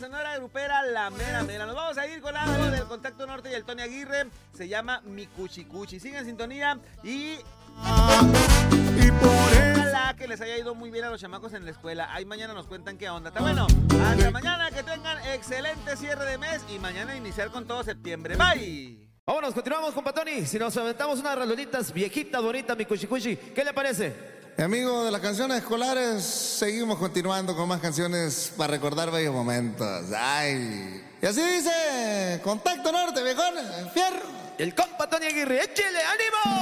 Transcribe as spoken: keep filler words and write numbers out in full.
Sonora Grupera La Mera Mera. Nos vamos a ir con algo del Contacto Norte y el Tony Aguirre. Se llama Mi Cuchi Cuchi. Sigan en sintonía y... Y por eso Ojalá que les haya ido muy bien a los chamacos en la escuela. Ahí mañana nos cuentan qué onda. Está bueno. Hasta mañana, que tengan excelente cierre de mes y mañana iniciar con todo septiembre. Bye. Vámonos, continuamos, compa Tony. Si nos aventamos unas rolonitas viejitas, bonitas, mi cuchi cuchi, ¿qué le parece? Mi amigo de las canciones escolares, seguimos continuando con más canciones para recordar bellos momentos. Ay. Y así dice, Contacto Norte, viejón, fierro. El compa Tony Aguirre, échele ánimo.